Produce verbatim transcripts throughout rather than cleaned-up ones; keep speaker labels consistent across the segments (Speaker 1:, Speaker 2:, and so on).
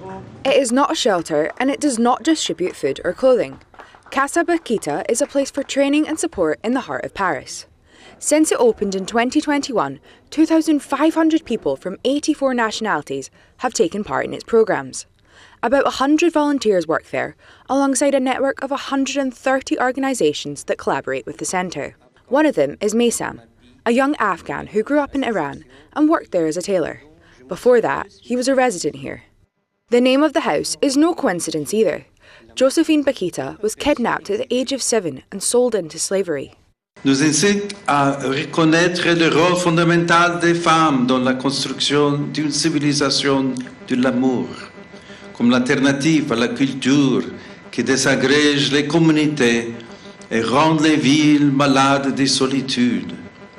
Speaker 1: It is not a shelter and it does not distribute food or clothing. Casa Bakhita is a place for training and support in the heart of Paris. Since it opened in twenty twenty-one, two thousand five hundred people from eighty-four nationalities have taken part in its programmes. About one hundred volunteers work there, alongside a network of one hundred thirty organisations that collaborate with the centre. One of them is Maysam, a young Afghan who grew up in Iran and worked there as a tailor. Before that, he was a resident here. The name of the house is no coincidence either. Josephine Bakhita was kidnapped at the age of seven and sold into slavery.
Speaker 2: Nous incite à reconnaître le rôle fondamental des femmes dans la construction d'une civilisation de l'amour, comme l'alternative à la culture qui désagrège les communautés et rend les villes malades de solitude.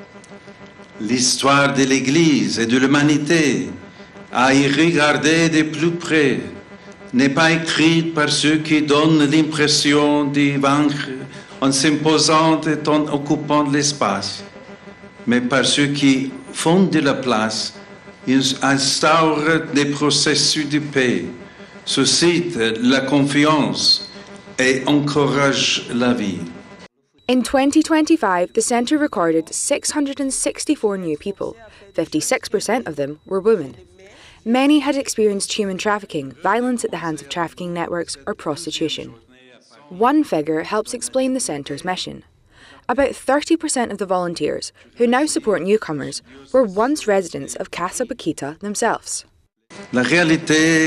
Speaker 2: L'histoire de l'Église et de l'humanité, à y regarder de plus près, n'est pas écrite par ceux qui donnent l'impression d'y vaincre en s'imposant et en occupant l'espace, mais par ceux qui font de la place, ils instaurent des processus de paix, suscitent la confiance et encouragent la vie.
Speaker 1: In twenty twenty-five, the centre recorded six hundred sixty-four new people. fifty-six percent of them were women. Many had experienced human trafficking, violence at the hands of trafficking networks, or prostitution. One figure helps explain the centre's mission. About thirty percent of the volunteers, who now support newcomers, were once residents of Casa Bakhita themselves.
Speaker 2: La réalité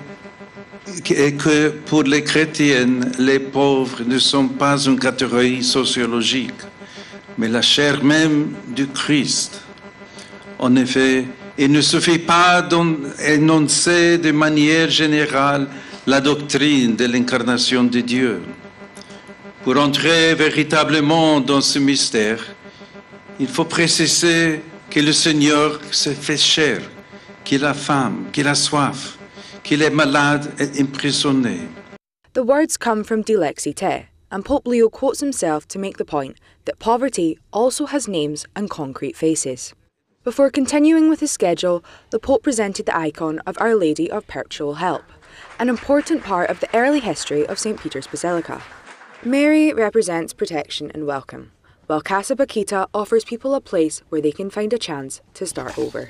Speaker 2: est que pour les chrétiens, les pauvres ne sont pas une catégorie sociologique, mais la chair même du Christ. En effet, il ne suffit pas d'énoncer de manière générale la doctrine de l'incarnation de Dieu. Pour entrer véritablement dans ce mystère, il faut préciser que le Seigneur s'est fait chair, qu'il a faim, qu'il a soif, qu'il est malade et emprisonné.
Speaker 1: The words come from Dilexi Te, and Pope Leo quotes himself to make the point that poverty also has names and concrete faces. Before continuing with his schedule, the Pope presented the icon of Our Lady of Perpetual Help, an important part of the early history of Saint Peter's Basilica. Mary represents protection and welcome, while Casa Bakhita offers people a place where they can find a chance to start over.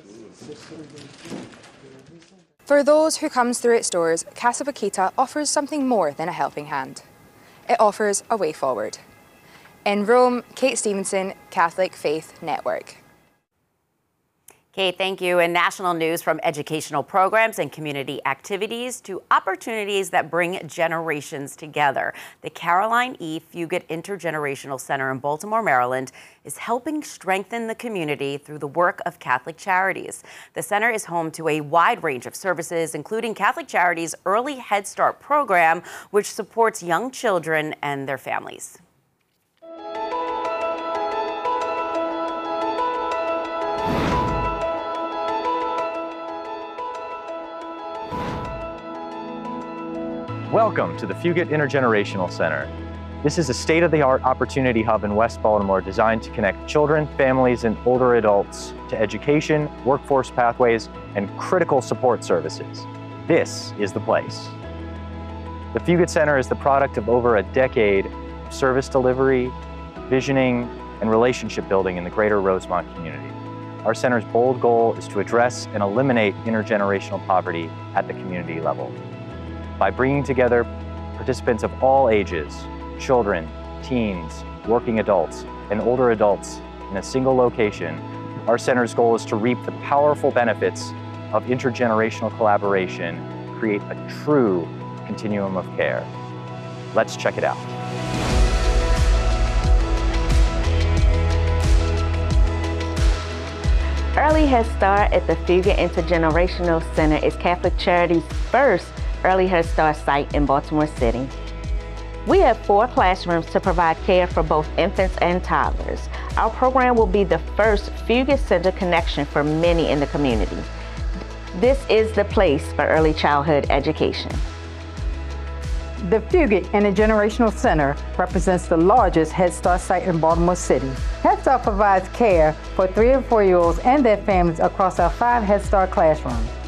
Speaker 1: For those who come through its doors, Casa Bakhita offers something more than a helping hand. It offers a way forward. In Rome, Kate Stevenson, Catholic Faith Network.
Speaker 3: Kate, thank you. And national news from educational programs and community activities to opportunities that bring generations together. The Caroline E. Fugate Intergenerational Center in Baltimore, Maryland is helping strengthen the community through the work of Catholic Charities. The center is home to a wide range of services, including Catholic Charities' Early Head Start program, which supports young children and their families.
Speaker 4: Welcome to the Fugate Intergenerational Center. This is a state-of-the-art opportunity hub in West Baltimore designed to connect children, families, and older adults to education, workforce pathways, and critical support services. This is the place. The Fugate Center is the product of over a decade of service delivery, visioning, and relationship building in the greater Rosemont community. Our center's bold goal is to address and eliminate intergenerational poverty at the community level. By bringing together participants of all ages, children, teens, working adults, and older adults in a single location, our center's goal is to reap the powerful benefits of intergenerational collaboration, create a true continuum of care. Let's check it out.
Speaker 5: Early Head Start at the Fugate Intergenerational Center is Catholic Charities' first Early Head Start site in Baltimore City. We have four classrooms to provide care for both infants and toddlers. Our program will be the first Fugate Center connection for many in the community. This is the place for early childhood education.
Speaker 6: The Fugate Intergenerational Center represents the largest Head Start site in Baltimore City. Head Start provides care for three and four-year-olds and their families across our five Head Start classrooms.